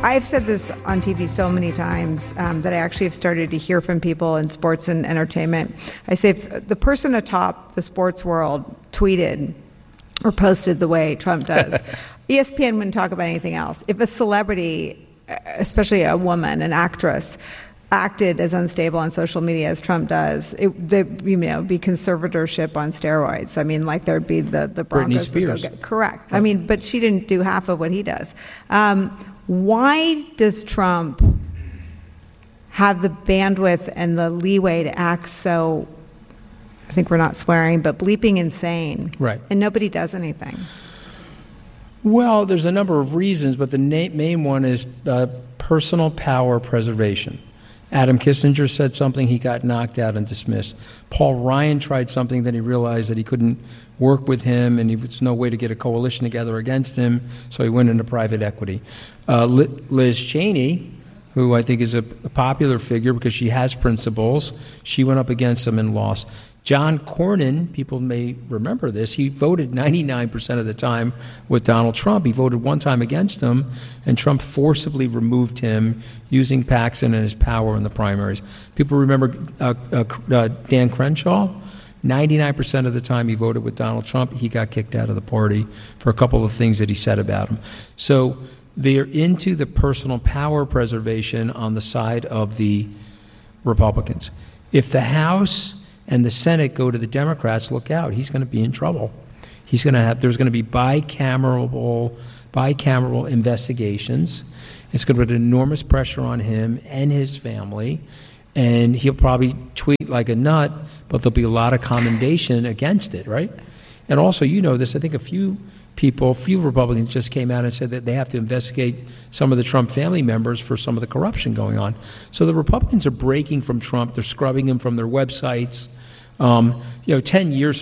I've said this on TV so many times that I actually have started to hear from people in sports and entertainment. I say if the person atop the sports world tweeted or posted the way Trump does, ESPN wouldn't talk about anything else. If a celebrity, especially a woman, an actress, acted as unstable on social media as Trump does, it'd be conservatorship on steroids. I mean, like there'd be the Broncos. Britney Spears. Correct. Right. I mean, but she didn't do half of what he does. Why does Trump have the bandwidth and the leeway to act so, I think we're not swearing, but bleeping insane? Right. And nobody does anything. Well, there's a number of reasons, but the main one is personal power preservation. Adam Kissinger said something, he got knocked out and dismissed. Paul Ryan tried something, then he realized that he couldn't work with him and there was no way to get a coalition together against him, so he went into private equity. Liz Cheney, who I think is a popular figure because she has principles, she went up against him and lost. John Cornyn, people may remember this, he voted 99% of the time with Donald Trump. He voted one time against him, and Trump forcibly removed him using Paxson and his power in the primaries. People remember Dan Crenshaw? 99% of the time he voted with Donald Trump. He got kicked out of the party for a couple of things that he said about him. So they're into the personal power preservation on the side of the Republicans. If the House and the Senate go to the Democrats, look out, he's going to be in trouble. There's going to be bicameral investigations. It's going to put enormous pressure on him and his family, and he'll probably tweet like a nut, but there'll be a lot of commendation against it, right? And also, you know this, I think a few Republicans just came out and said that they have to investigate some of the Trump family members for some of the corruption going on. So the Republicans are breaking from Trump. They're scrubbing him from their websites. 10 years